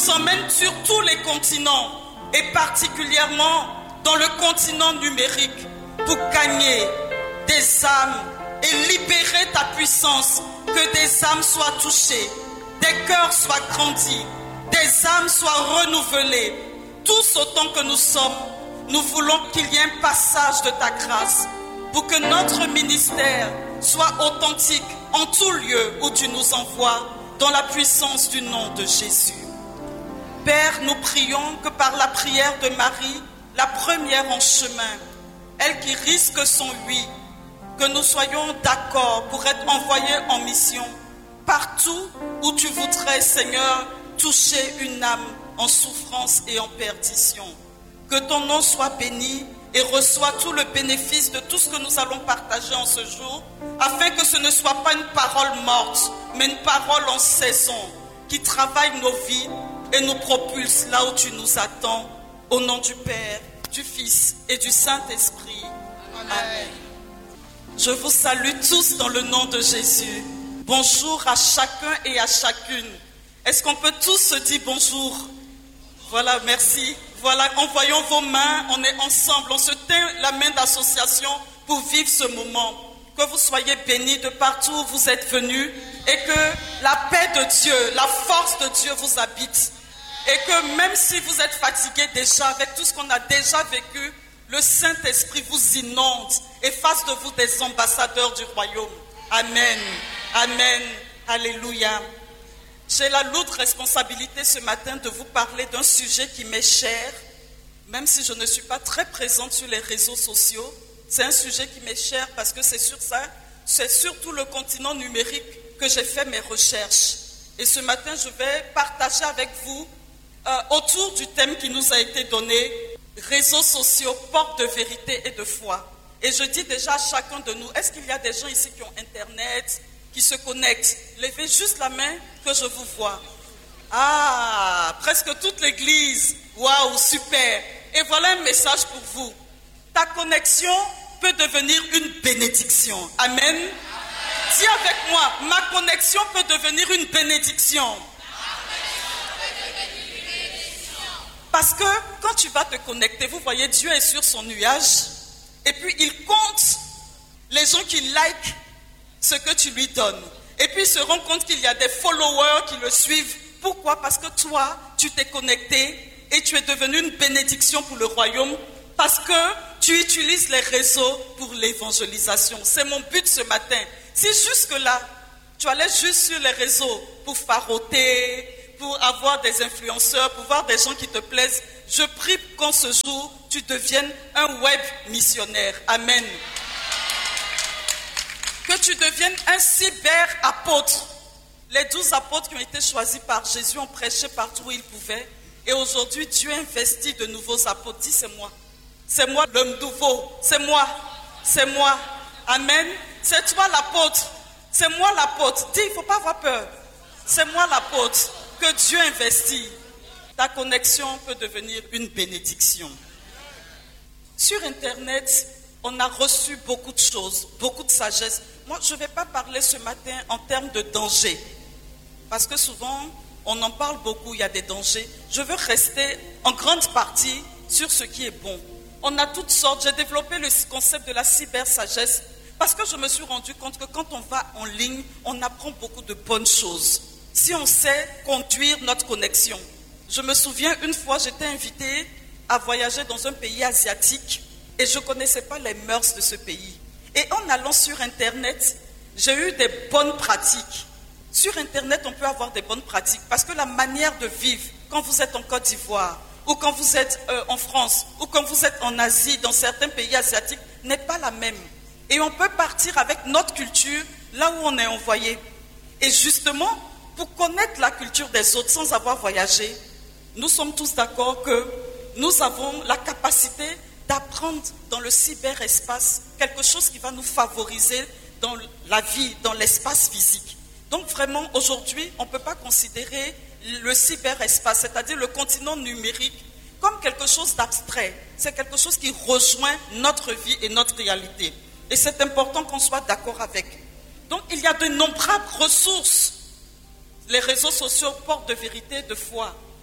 emmène sur tous les continents et particulièrement dans le continent numérique pour gagner des âmes et libérer ta puissance, que des âmes soient touchées, des cœurs soient grandis, des âmes soient renouvelées. Tous autant que nous sommes, nous voulons qu'il y ait un passage de ta grâce pour que notre ministère soit authentique en tout lieu où tu nous envoies, dans la puissance du nom de Jésus. Père, nous prions que par la prière de Marie, la première en chemin, elle qui risque son oui, que nous soyons d'accord pour être envoyés en mission partout où tu voudrais, Seigneur, toucher une âme en souffrance et en perdition. Que ton nom soit béni et reçois tout le bénéfice de tout ce que nous allons partager en ce jour, afin que ce ne soit pas une parole morte, mais une parole en saison, qui travaille nos vies et nous propulse là où tu nous attends. Au nom du Père, du Fils et du Saint-Esprit. Amen. Je vous salue tous dans le nom de Jésus. Bonjour à chacun et à chacune. Est-ce qu'on peut tous se dire bonjour? Voilà, merci. Voilà, envoyons vos mains, on est ensemble, on se tient la main d'association pour vivre ce moment. Que vous soyez bénis de partout où vous êtes venus et que la paix de Dieu, la force de Dieu vous habite. Et que même si vous êtes fatigués déjà avec tout ce qu'on a déjà vécu, le Saint-Esprit vous inonde et fasse de vous des ambassadeurs du royaume. Amen. Amen. Alléluia. J'ai la lourde responsabilité ce matin de vous parler d'un sujet qui m'est cher, même si je ne suis pas très présente sur les réseaux sociaux. C'est un sujet qui m'est cher parce que c'est sur ça, c'est surtout le continent numérique que j'ai fait mes recherches. Et ce matin, je vais partager avec vous autour du thème qui nous a été donné, réseaux sociaux, porte de vérité et de foi. Et je dis déjà à chacun de nous, est-ce qu'il y a des gens ici qui ont Internet, qui se connectent? Levez juste la main que je vous vois. Ah, presque toute l'église. Waouh, super. Et voilà un message pour vous. Ta connexion peut devenir une bénédiction. Amen. Dis avec moi, ma connexion peut devenir une bénédiction. Parce que quand tu vas te connecter, vous voyez, Dieu est sur son nuage. Et puis il compte les gens qui like ce que tu lui donnes. Et puis il se rend compte qu'il y a des followers qui le suivent. Pourquoi? Parce que toi, tu t'es connecté et tu es devenu une bénédiction pour le royaume. Parce que tu utilises les réseaux pour l'évangélisation. C'est mon but ce matin. Si jusque-là, tu allais juste sur les réseaux pour faroter, pour avoir des influenceurs, pour voir des gens qui te plaisent, je prie qu'en ce jour, tu deviennes un web missionnaire. Amen. Que tu deviennes un cyber-apôtre. Les 12 apôtres qui ont été choisis par Jésus ont prêché partout où ils pouvaient. Et aujourd'hui, Dieu investit de nouveaux apôtres. Dis, c'est moi. C'est moi le nouveau. C'est moi. C'est moi. Amen. C'est toi l'apôtre. C'est moi l'apôtre. Dis, il ne faut pas avoir peur. C'est moi l'apôtre que Dieu investit. Ta connexion peut devenir une bénédiction. Sur Internet, on a reçu beaucoup de choses, beaucoup de sagesse. Moi, je ne vais pas parler ce matin en termes de danger. Parce que souvent, on en parle beaucoup, il y a des dangers. Je veux rester en grande partie sur ce qui est bon. On a toutes sortes. J'ai développé le concept de la cyber-sagesse parce que je me suis rendu compte que quand on va en ligne, on apprend beaucoup de bonnes choses. Si on sait conduire notre connexion. Je me souviens, une fois, j'étais invitée à voyager dans un pays asiatique et je ne connaissais pas les mœurs de ce pays. Et en allant sur Internet, j'ai eu des bonnes pratiques. Sur Internet, on peut avoir des bonnes pratiques parce que la manière de vivre, quand vous êtes en Côte d'Ivoire, ou quand vous êtes en France, ou quand vous êtes en Asie, dans certains pays asiatiques, n'est pas la même. Et on peut partir avec notre culture là où on est envoyé. Et justement, pour connaître la culture des autres sans avoir voyagé, nous sommes tous d'accord que nous avons la capacité d'apprendre dans le cyberespace quelque chose qui va nous favoriser dans la vie, dans l'espace physique. Donc vraiment, aujourd'hui, on ne peut pas considérer le cyberespace, c'est-à-dire le continent numérique, comme quelque chose d'abstrait. C'est quelque chose qui rejoint notre vie et notre réalité. Et c'est important qu'on soit d'accord avec. Donc il y a de nombreuses ressources. Les réseaux sociaux portent de vérité et de foi.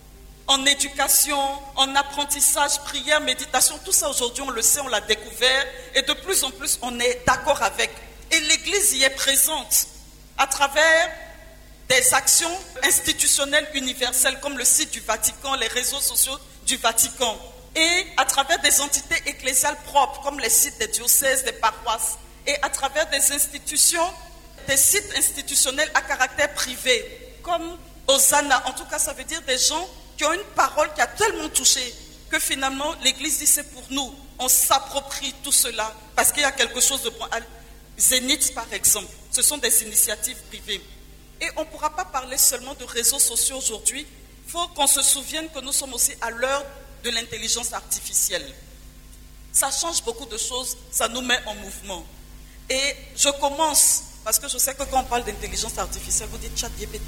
en éducation, en apprentissage, prière, méditation. Tout ça aujourd'hui, on le sait, on l'a découvert et de plus en plus, on est d'accord avec. Et l'Église y est présente à travers des actions institutionnelles universelles comme le site du Vatican, les réseaux sociaux du Vatican et à travers des entités ecclésiales propres comme les sites des diocèses, des paroisses et à travers des institutions, des sites institutionnels à caractère privé comme Hosanna. En tout cas, ça veut dire des gens qui ont une parole qui a tellement touché que finalement l'Église dit c'est pour nous. On s'approprie tout cela parce qu'il y a quelque chose de bon. Zénith par exemple, ce sont des initiatives privées. Et on ne pourra pas parler seulement de réseaux sociaux aujourd'hui. Il faut qu'on se souvienne que nous sommes aussi à l'heure de l'intelligence artificielle. Ça change beaucoup de choses, ça nous met en mouvement. Et je commence, parce que je sais que quand on parle d'intelligence artificielle, vous dites ChatGPT.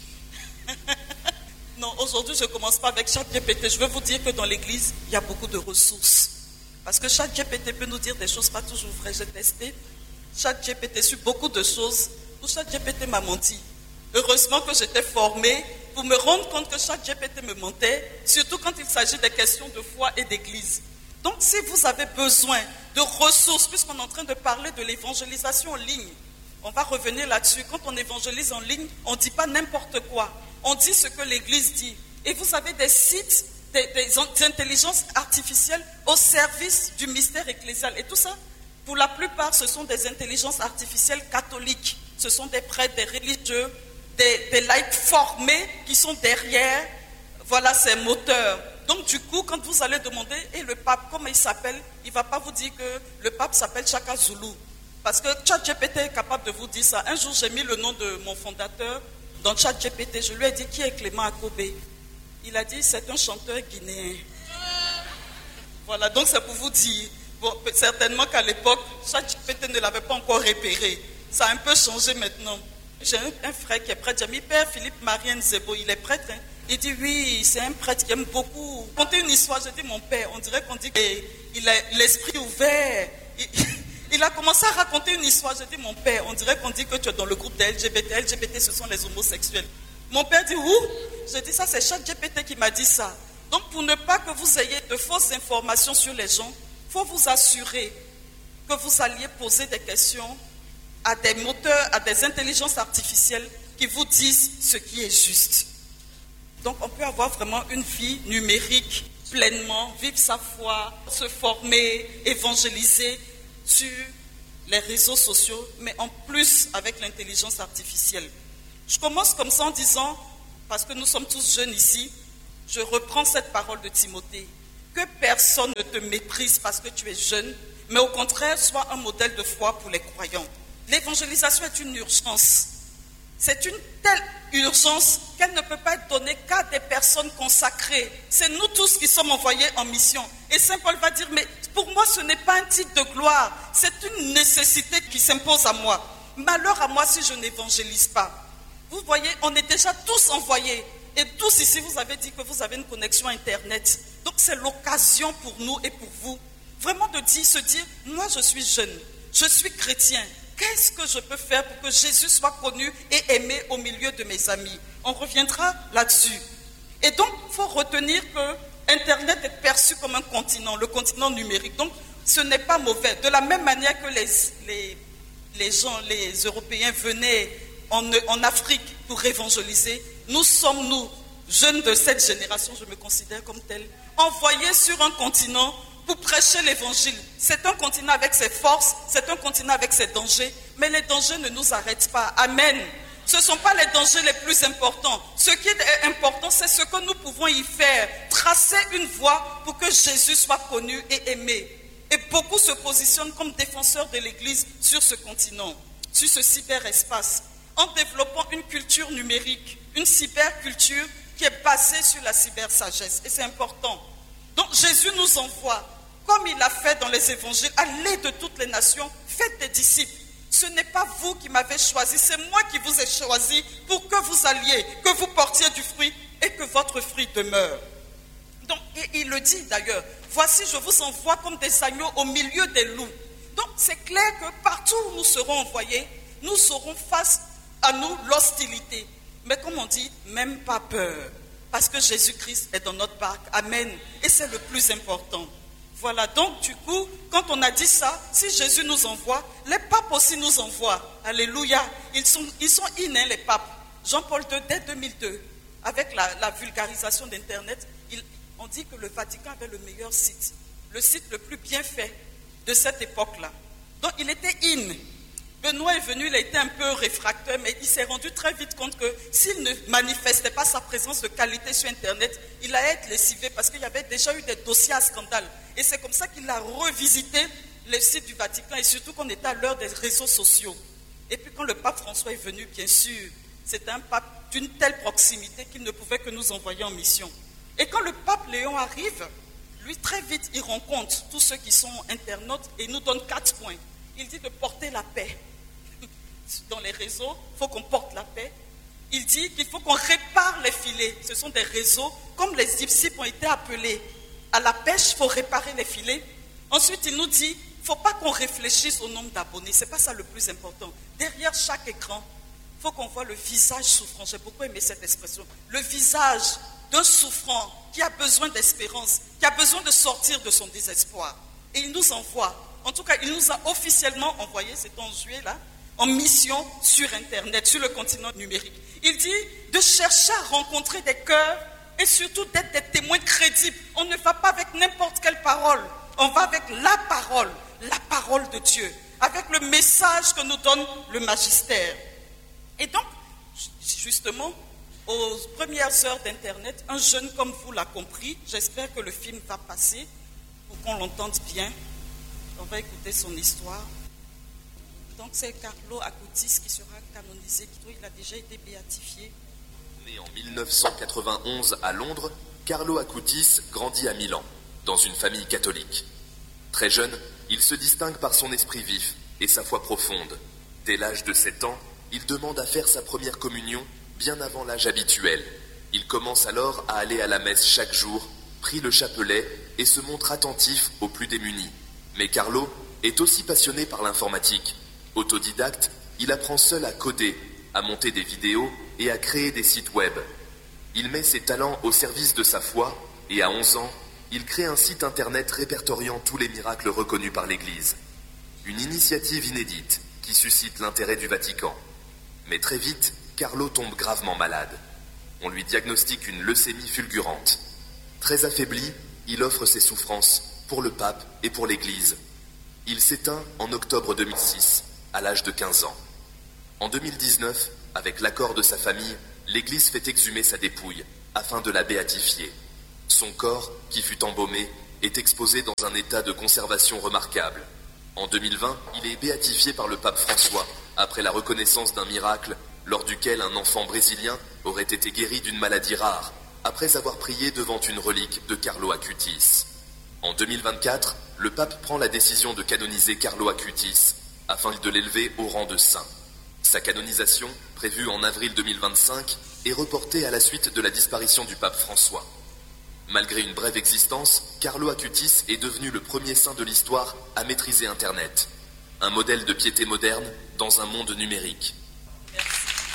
Non, aujourd'hui je ne commence pas avec ChatGPT. Je veux vous dire que dans l'église, il y a beaucoup de ressources. Parce que ChatGPT peut nous dire des choses pas toujours vraies. J'ai testé ChatGPT sur beaucoup de choses. Tout ChatGPT m'a menti. Heureusement que j'étais formée pour me rendre compte que ChatGPT me mentait, surtout quand il s'agit des questions de foi et d'église. Donc si vous avez besoin de ressources, puisqu'on est en train de parler de l'évangélisation en ligne, on va revenir là-dessus. Quand on évangélise en ligne, on ne dit pas n'importe quoi. On dit ce que l'Église dit. Et vous avez des sites, des intelligences artificielles au service du mystère ecclésial. Et tout ça, pour la plupart, ce sont des intelligences artificielles catholiques. Ce sont des prêtres, des religieux, des laïcs formés qui sont derrière, voilà, ces moteurs. Donc du coup, quand vous allez demander, et le pape, comment il s'appelle, il ne va pas vous dire que le pape s'appelle Chaka Zulu. Parce que ChatGPT est capable de vous dire ça. Un jour, j'ai mis le nom de mon fondateur dans ChatGPT. Je lui ai dit, qui est Clément Akobé? Il a dit, c'est un chanteur guinéen. Voilà, donc c'est pour vous dire. Bon, certainement qu'à l'époque, ChatGPT ne l'avait pas encore repéré. Ça a un peu changé maintenant. J'ai un frère qui est prêtre, j'ai mis Père Philippe Marien Zebo, il est prêtre. Hein. Il dit oui, c'est un prêtre qui aime beaucoup conter une histoire. J'ai dit mon père, on dirait qu'on dit qu'il a l'esprit ouvert. Il a commencé à raconter une histoire. J'ai dit mon père, on dirait qu'on dit que tu es dans le groupe des LGBT. LGBT, ce sont les homosexuels. Mon père dit où? J'ai dit ça, c'est ChatGPT qui m'a dit ça. Donc pour ne pas que vous ayez de fausses informations sur les gens, il faut vous assurer que vous alliez poser des questions à des moteurs, à des intelligences artificielles qui vous disent ce qui est juste. Donc on peut avoir vraiment une vie numérique pleinement, vivre sa foi, se former, évangéliser sur les réseaux sociaux, mais en plus avec l'intelligence artificielle. Je commence comme ça en disant, parce que nous sommes tous jeunes ici, je reprends cette parole de Timothée, que personne ne te méprise parce que tu es jeune, mais au contraire, sois un modèle de foi pour les croyants. L'évangélisation est une urgence. C'est une telle urgence qu'elle ne peut pas être donnée qu'à des personnes consacrées. C'est nous tous qui sommes envoyés en mission. Et Saint Paul va dire, mais pour moi ce n'est pas un titre de gloire, c'est une nécessité qui s'impose à moi. Malheur à moi si je n'évangélise pas. Vous voyez, on est déjà tous envoyés. Et tous ici, vous avez dit que vous avez une connexion Internet. Donc c'est l'occasion pour nous et pour vous, vraiment de se dire, moi je suis jeune, je suis chrétien. Qu'est-ce que je peux faire pour que Jésus soit connu et aimé au milieu de mes amis? On reviendra là-dessus. Et donc, il faut retenir que Internet est perçu comme un continent, le continent numérique. Donc, ce n'est pas mauvais. De la même manière que les gens, les Européens venaient en Afrique pour évangéliser, nous sommes, nous, jeunes de cette génération, je me considère comme tel, envoyés sur un continent pour prêcher l'évangile. C'est un continent avec ses forces, c'est un continent avec ses dangers, mais les dangers ne nous arrêtent pas. Amen. Ce ne sont pas les dangers les plus importants. Ce qui est important, c'est ce que nous pouvons y faire. Tracer une voie pour que Jésus soit connu et aimé. Et beaucoup se positionnent comme défenseurs de l'Église sur ce continent, sur ce cyberespace, en développant une culture numérique, une cyberculture qui est basée sur la cybersagesse. Et c'est important. Donc Jésus nous envoie, comme il a fait dans les évangiles, allez de toutes les nations, faites des disciples. Ce n'est pas vous qui m'avez choisi, c'est moi qui vous ai choisi pour que vous alliez, que vous portiez du fruit et que votre fruit demeure. Donc, et il le dit d'ailleurs, voici je vous envoie comme des agneaux au milieu des loups. Donc c'est clair que partout où nous serons envoyés, nous aurons face à nous l'hostilité. Mais comme on dit, même pas peur. parce que Jésus-Christ est dans notre barque. Amen. Et c'est le plus important. Voilà, donc du coup, quand on a dit ça, si Jésus nous envoie, les papes aussi nous envoient. Alléluia. Ils sont innés, les papes. Jean-Paul II, dès 2002, avec la vulgarisation d'Internet, on dit que le Vatican avait le meilleur site, le site le plus bien fait de cette époque-là. Donc il était in. Benoît est venu, il a été un peu réfractaire, mais il s'est rendu très vite compte que s'il ne manifestait pas sa présence de qualité sur Internet, il allait être lessivé parce qu'il y avait déjà eu des dossiers à scandale. Et c'est comme ça qu'il a revisité le site du Vatican et surtout qu'on était à l'heure des réseaux sociaux. Et puis quand le pape François est venu, bien sûr, c'était un pape d'une telle proximité qu'il ne pouvait que nous envoyer en mission. Et quand le pape Léon arrive, lui très vite il rencontre tous ceux qui sont internautes et il nous donne 4 points. Il dit de porter la paix. Dans les réseaux, il faut qu'on porte la paix. Il dit qu'il faut qu'on répare les filets. Ce sont des réseaux, comme les disciples ont été appelés à la pêche, il faut réparer les filets. Ensuite, il nous dit, il ne faut pas qu'on réfléchisse au nombre d'abonnés. Ce n'est pas ça le plus important. Derrière chaque écran, il faut qu'on voit le visage souffrant. J'ai beaucoup aimé cette expression. Le visage d'un souffrant qui a besoin d'espérance, qui a besoin de sortir de son désespoir. Et il nous envoie. En tout cas, il nous a officiellement envoyé, c'est en juillet là, en mission sur Internet, sur le continent numérique. Il dit de chercher à rencontrer des cœurs et surtout d'être des témoins crédibles. On ne va pas avec n'importe quelle parole. On va avec la parole de Dieu, avec le message que nous donne le magistère. Et donc, justement, aux premières heures d'Internet, un jeune comme vous l'a compris. J'espère que le film va passer pour qu'on l'entende bien. On va écouter son histoire. Donc c'est Carlo Acutis qui sera canonisé. Il a déjà été béatifié. Né en 1991 à Londres, Carlo Acutis grandit à Milan, dans une famille catholique. Très jeune, il se distingue par son esprit vif et sa foi profonde. Dès l'âge de 7 ans, il demande à faire sa première communion bien avant l'âge habituel. Il commence alors à aller à la messe chaque jour, prie le chapelet et se montre attentif aux plus démunis. Mais Carlo est aussi passionné par l'informatique. Autodidacte, il apprend seul à coder, à monter des vidéos et à créer des sites web. Il met ses talents au service de sa foi et à 11 ans, il crée un site internet répertoriant tous les miracles reconnus par l'Église. Une initiative inédite qui suscite l'intérêt du Vatican. Mais très vite, Carlo tombe gravement malade. On lui diagnostique une leucémie fulgurante. Très affaibli, il offre ses souffrances pour le pape et pour l'Église. Il s'éteint en octobre 2006, à l'âge de 15 ans. En 2019, avec l'accord de sa famille, l'Église fait exhumer sa dépouille afin de la béatifier. Son corps, qui fut embaumé, est exposé dans un état de conservation remarquable. En 2020, il est béatifié par le pape François, après la reconnaissance d'un miracle lors duquel un enfant brésilien aurait été guéri d'une maladie rare, après avoir prié devant une relique de Carlo Acutis. En 2024, le pape prend la décision de canoniser Carlo Acutis, afin de l'élever au rang de saint. Sa canonisation, prévue en avril 2025, est reportée à la suite de la disparition du pape François. Malgré une brève existence, Carlo Acutis est devenu le premier saint de l'histoire à maîtriser Internet. Un modèle de piété moderne dans un monde numérique. Merci.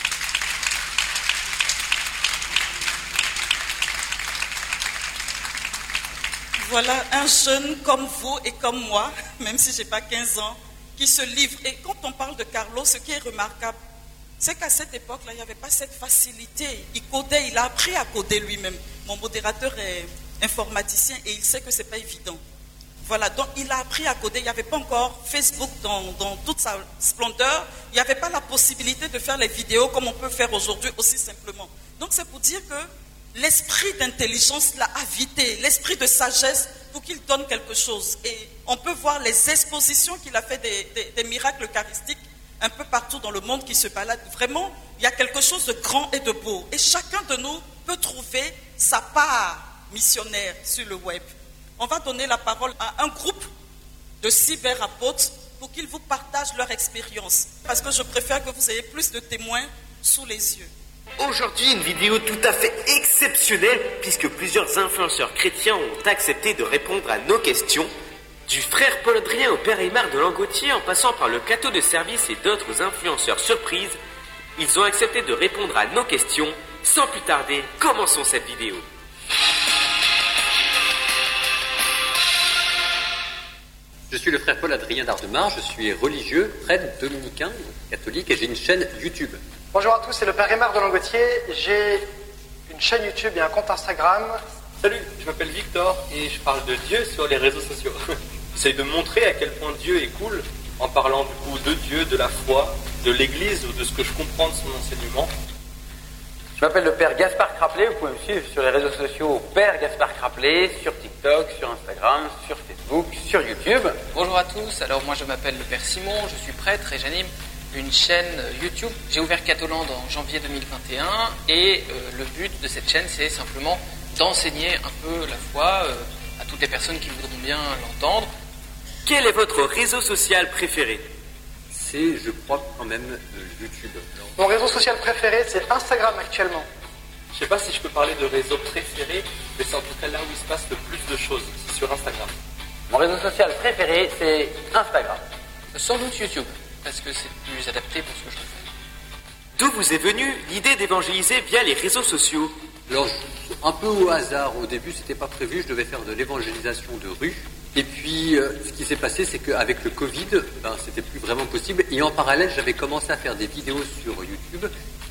Voilà un jeune comme vous et comme moi, même si je n'ai pas 15 ans, qui se livre. Et quand on parle de Carlo, ce qui est remarquable, c'est qu'à cette époque-là, il n'y avait pas cette facilité. Il codait, il a appris à coder lui-même. Mon modérateur est informaticien et il sait que ce n'est pas évident. Voilà, donc il a appris à coder. Il n'y avait pas encore Facebook dans toute sa splendeur. Il n'y avait pas la possibilité de faire les vidéos comme on peut faire aujourd'hui aussi simplement. Donc c'est pour dire que l'esprit d'intelligence l'a invité, l'esprit de sagesse pour qu'il donne quelque chose. Et on peut voir les expositions qu'il a fait des miracles eucharistiques un peu partout dans le monde qui se baladent. Vraiment, il y a quelque chose de grand et de beau. Et chacun de nous peut trouver sa part missionnaire sur le web. On va donner la parole à un groupe de cyberapôtres pour qu'ils vous partagent leur expérience. Parce que je préfère que vous ayez plus de témoins sous les yeux. Aujourd'hui, une vidéo tout à fait exceptionnelle puisque plusieurs influenceurs chrétiens ont accepté de répondre à nos questions. Du frère Paul Adrien au père Aymar de Langotier en passant par le Cateau de Service et d'autres influenceurs surprises, ils ont accepté de répondre à nos questions sans plus tarder, commençons cette vidéo. Je suis le frère Paul-Adrien d'Ardemar, je suis religieux, prêtre dominicain, catholique, et j'ai une chaîne YouTube. Bonjour à tous, c'est le Père Aymar de Langotier. J'ai une chaîne YouTube et un compte Instagram. Salut, je m'appelle Victor et je parle de Dieu sur les réseaux sociaux. J'essaie de montrer à quel point Dieu est cool en parlant du coup de Dieu, de la foi, de l'Église ou de ce que je comprends de son enseignement. Je m'appelle le Père Gaspard Craplet, vous pouvez me suivre sur les réseaux sociaux Père Gaspard Craplet, sur TikTok, sur Instagram, sur Facebook, sur YouTube. Bonjour à tous, alors moi je m'appelle le Père Simon, je suis prêtre et j'anime une chaîne YouTube. J'ai ouvert Catholand en janvier 2021 et le but de cette chaîne c'est simplement d'enseigner un peu la foi à toutes les personnes qui voudront bien l'entendre. Quel est votre réseau social préféré? C'est, je crois, quand même YouTube. Mon réseau social préféré, c'est Instagram actuellement. Je sais pas si je peux parler de réseau préféré, mais c'est en tout cas là où il se passe le plus de choses, c'est sur Instagram. Mon réseau social préféré, c'est Instagram. Sans doute YouTube, parce que c'est plus adapté pour ce que je fais. D'où vous est venue l'idée d'évangéliser via les réseaux sociaux? Alors, un peu au hasard, au début, c'était pas prévu, je devais faire de l'évangélisation de rue. Et puis, ce qui s'est passé, c'est qu'avec le Covid, c'était plus vraiment possible. Et en parallèle, j'avais commencé à faire des vidéos sur YouTube.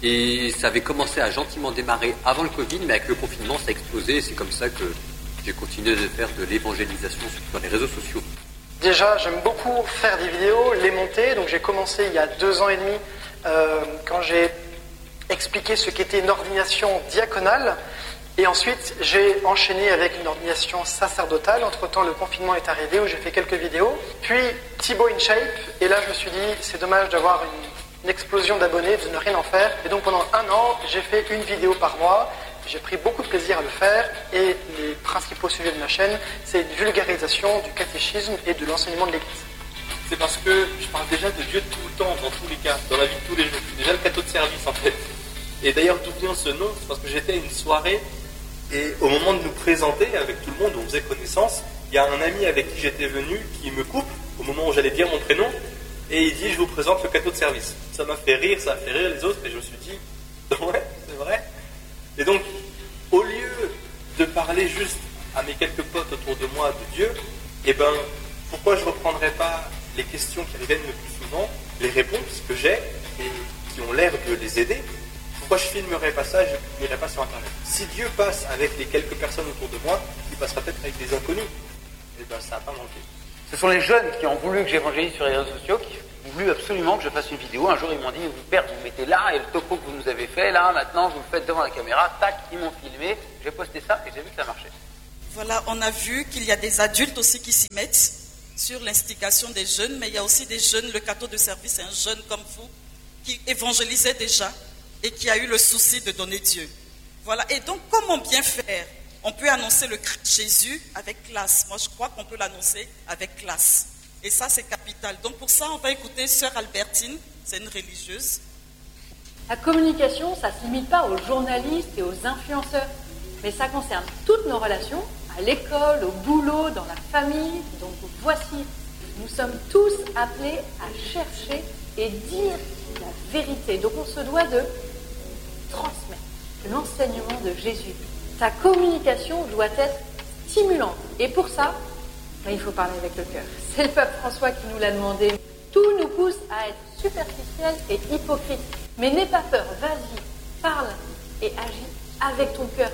Et ça avait commencé à gentiment démarrer avant le Covid, mais avec le confinement, ça a explosé. Et c'est comme ça que j'ai continué de faire de l'évangélisation sur les réseaux sociaux. Déjà, j'aime beaucoup faire des vidéos, les monter. Donc j'ai commencé il y a 2 ans et demi quand j'ai expliqué ce qu'était une ordination diaconale. Et ensuite, j'ai enchaîné avec une ordination sacerdotale. Entre-temps, le confinement est arrivé où j'ai fait quelques vidéos. Puis Thibaut InShape. Et là, je me suis dit, c'est dommage d'avoir une explosion d'abonnés, de ne rien en faire. Et donc pendant 1 an, j'ai fait une vidéo par mois. J'ai pris beaucoup de plaisir à le faire. Et les principaux sujets de ma chaîne, c'est une vulgarisation du catéchisme et de l'enseignement de l'Église. C'est parce que je parle déjà de Dieu tout le temps, dans tous les cas, dans la vie de tous les jours. C'est déjà le cateau de service en fait. Et d'ailleurs, d'où vient ce nom? C'est parce que j'étais à une soirée. Et au moment de nous présenter avec tout le monde, on faisait connaissance, il y a un ami avec qui j'étais venu qui me coupe au moment où j'allais dire mon prénom et il dit je vous présente le cateau de service. Ça m'a fait rire, ça a fait rire les autres et je me suis dit ouais c'est vrai. Et donc au lieu de parler juste à mes quelques potes autour de moi de Dieu, pourquoi je ne reprendrais pas les questions qui reviennent le plus souvent, les réponses que j'ai et qui ont l'air de les aider? Pourquoi je filmerais pas ça et je ne publierais pas sur Internet? Si Dieu passe avec les quelques personnes autour de moi, il passera peut-être avec des inconnus. Et ça n'a pas manqué. Ce sont les jeunes qui ont voulu que j'évangélise sur les réseaux sociaux, qui ont voulu absolument que je fasse une vidéo. Un jour, ils m'ont dit, Père, vous mettez là, et le topo que vous nous avez fait, là, maintenant, vous le faites devant la caméra, tac, ils m'ont filmé, j'ai posté ça, et j'ai vu que ça marchait. Voilà, on a vu qu'il y a des adultes aussi qui s'y mettent sur l'instigation des jeunes, mais il y a aussi des jeunes, le cateau de service est un jeune comme vous, qui évangélisait déjà, et qui a eu le souci de donner Dieu. Voilà. Et donc, comment bien faire? On peut annoncer le Christ Jésus avec classe. Moi, je crois qu'on peut l'annoncer avec classe. Et ça, c'est capital. Donc, pour ça, on va écouter Sœur Albertine. C'est une religieuse. La communication, ça ne se limite pas aux journalistes et aux influenceurs, mais ça concerne toutes nos relations, à l'école, au boulot, dans la famille. Donc, voici, nous sommes tous appelés à chercher et dire la vérité. Donc, on se doit de transmettre l'enseignement de Jésus. Sa communication doit être stimulante. Et pour ça, il faut parler avec le cœur. C'est le pape François qui nous l'a demandé. Tout nous pousse à être superficiel et hypocrite. Mais n'aie pas peur, vas-y, parle et agis avec ton cœur.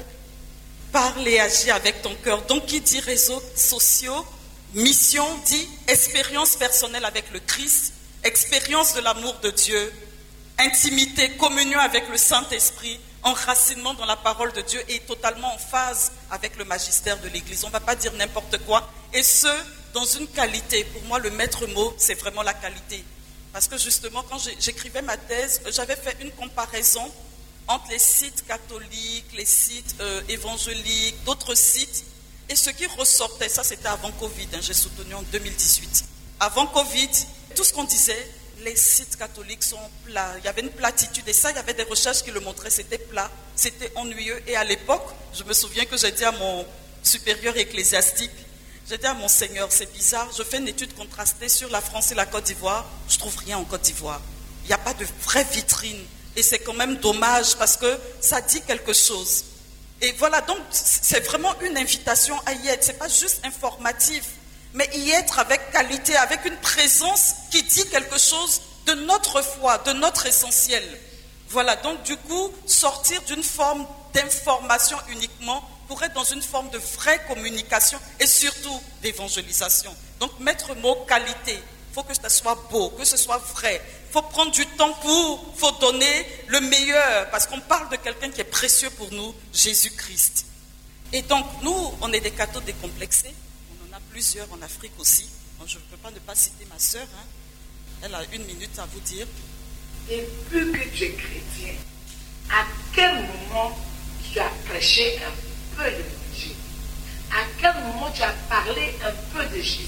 Parle et agis avec ton cœur. Donc, qui dit réseaux sociaux, mission dit expérience personnelle avec le Christ, expérience de l'amour de Dieu, intimité, communion avec le Saint-Esprit, enracinement dans la parole de Dieu et totalement en phase avec le magistère de l'Église. On ne va pas dire n'importe quoi. Et ce, dans une qualité. Pour moi, le maître mot, c'est vraiment la qualité. Parce que justement, quand j'écrivais ma thèse, j'avais fait une comparaison entre les sites catholiques, les sites évangéliques, d'autres sites. Et ce qui ressortait, ça c'était avant Covid, j'ai soutenu en 2018. Avant Covid, tout ce qu'on disait, les sites catholiques sont plats. Il y avait une platitude et ça, il y avait des recherches qui le montraient, c'était plat, c'était ennuyeux. Et à l'époque, je me souviens que j'ai dit à mon supérieur ecclésiastique, j'ai dit à mon Seigneur, c'est bizarre, je fais une étude contrastée sur la France et la Côte d'Ivoire, je ne trouve rien en Côte d'Ivoire. Il n'y a pas de vraie vitrine Et c'est quand même dommage parce que ça dit quelque chose. Et voilà, donc c'est vraiment une invitation à y être. Ce n'est pas juste informatif, mais y être avec qualité, avec une présence qui dit quelque chose de notre foi, de notre essentiel. Voilà, donc du coup, sortir d'une forme d'information uniquement pour être dans une forme de vraie communication et surtout d'évangélisation. Donc mettre le mot qualité. Il faut que ce soit beau, que ce soit vrai. Il faut prendre du temps il faut donner le meilleur, parce qu'on parle de quelqu'un qui est précieux pour nous, Jésus-Christ. Et donc, nous, on est des cathos décomplexés. On en a plusieurs en Afrique aussi. Bon, je ne peux pas ne pas citer ma sœur. Hein. Elle a 1 minute à vous dire. Depuis que tu es chrétien, à quel moment tu as prêché un peu de l'évangile? À quel moment tu as parlé un peu de Jésus?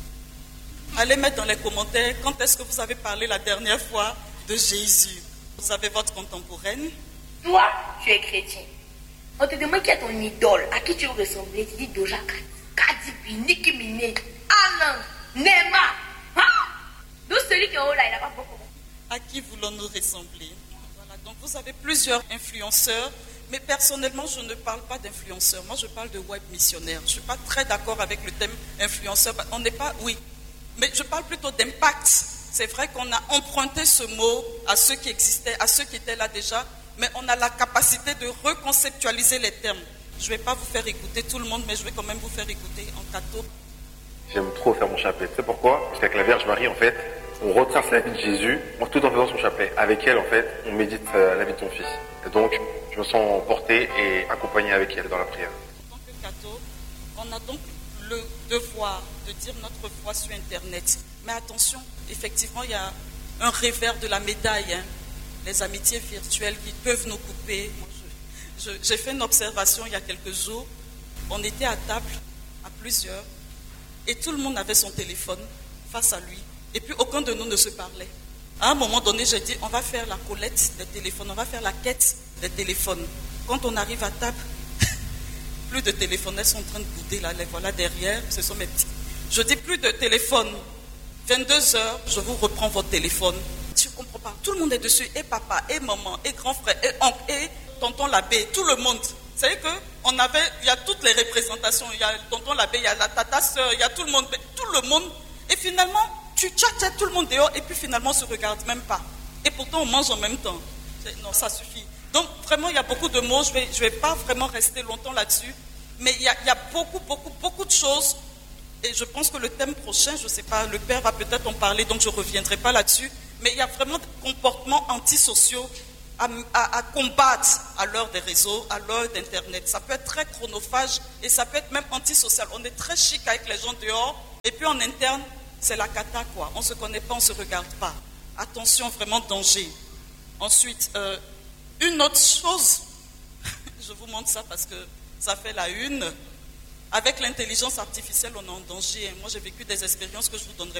Allez mettre dans les commentaires quand est-ce que vous avez parlé la dernière fois de Jésus. Vous avez votre contemporaine. Toi, tu es chrétien. On te demande qui est ton idole, à qui tu veux ressembler. Tu dis Doja Cat, Cardi B, Nicki Minaj, Alan, Neymar. Hein? Nous, celui qui est haut là, il n'a pas beaucoup. À qui voulons-nous ressembler? Voilà, donc vous avez plusieurs influenceurs, mais personnellement, je ne parle pas d'influenceurs. Moi, je parle de web missionnaires. Je ne suis pas très d'accord avec le thème influenceur. On n'est pas, oui. Mais je parle plutôt d'impact. C'est vrai qu'on a emprunté ce mot à ceux qui existaient, à ceux qui étaient là déjà, mais on a la capacité de reconceptualiser les termes. Je ne vais pas vous faire écouter tout le monde, mais je vais quand même vous faire écouter en catho. J'aime trop faire mon chapelet. Tu sais pourquoi? Parce qu'avec la Vierge Marie, en fait, on retrace la vie de Jésus, tout en faisant son chapelet. Avec elle, en fait, on médite la vie de son fils. Et donc, je me sens porté et accompagné avec elle dans la prière. En tant que catho, on a donc le devoir de dire notre foi sur Internet. Mais attention, effectivement, il y a un revers de la médaille. Hein. Les amitiés virtuelles qui peuvent nous couper. Moi, j'ai fait une observation il y a quelques jours. On était à table, à plusieurs, et tout le monde avait son téléphone face à lui. Et puis, aucun de nous ne se parlait. À un moment donné, j'ai dit, on va faire la collecte des téléphones, on va faire la quête des téléphones. Quand on arrive à table, plus de téléphones, elles sont en train de bouder là, les voilà derrière, ce sont mes petits. Je dis plus de téléphone. 22h, je vous reprends votre téléphone. Je ne comprends pas. Tout le monde est dessus, et papa, et maman, et grand frère, et oncle, et tonton l'abbé, tout le monde. Vous savez il y a toutes les représentations, il y a tonton l'abbé, il y a la tata sœur, il y a tout le monde. Et finalement, tu tchattes tout le monde dehors, et puis finalement, on ne se regarde même pas. Et pourtant, on mange en même temps. Non, ça suffit. Donc, vraiment, il y a beaucoup de mots. Je vais pas vraiment rester longtemps là-dessus. Mais il y a beaucoup de choses. Et je pense que le thème prochain, je ne sais pas, le père va peut-être en parler, donc je ne reviendrai pas là-dessus. Mais il y a vraiment des comportements antisociaux à combattre à l'heure des réseaux, à l'heure d'Internet. Ça peut être très chronophage et ça peut être même antisocial. On est très chic avec les gens dehors. Et puis en interne, c'est la cata, quoi. On ne se connaît pas, on ne se regarde pas. Attention, vraiment danger. Ensuite, une autre chose, je vous montre ça parce que ça fait la une. Avec l'intelligence artificielle, on est en danger. Moi, j'ai vécu des expériences que je vous donnerai